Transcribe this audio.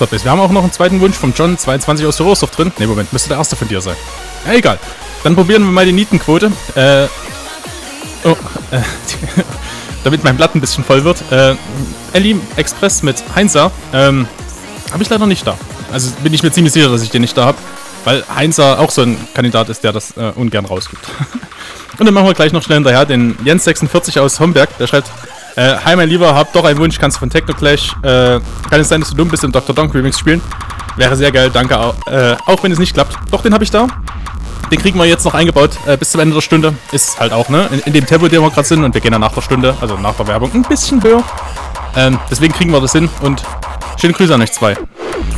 Rostov ist. Wir haben auch noch einen zweiten Wunsch vom John 22 aus der Rostov drin. Ne, Moment, müsste der erste von dir sein. Ja, egal. Dann probieren wir mal die Nietenquote. Damit mein Blatt ein bisschen voll wird. Ellie Express mit Heinzer. Habe ich leider nicht da. Also bin ich mir ziemlich sicher, dass ich den nicht da habe. Weil Heinzer auch so ein Kandidat ist, der das ungern rausgibt. Und dann machen wir gleich noch schnell hinterher den Jens46 aus Homberg. Der schreibt: Hi mein Lieber, hab doch einen Wunsch, kannst du von Techno Clash, kann es sein, dass du dumm bist im Dr. Donk Remix spielen? Wäre sehr geil, danke, auch wenn es nicht klappt. Doch, den habe ich da. Den kriegen wir jetzt noch eingebaut, bis zum Ende der Stunde. Ist halt auch, ne, in dem Tempo, den wir gerade sind. Und wir gehen dann nach der Stunde, also nach der Werbung, ein bisschen höher. Deswegen kriegen wir das hin und schöne Grüße an euch zwei.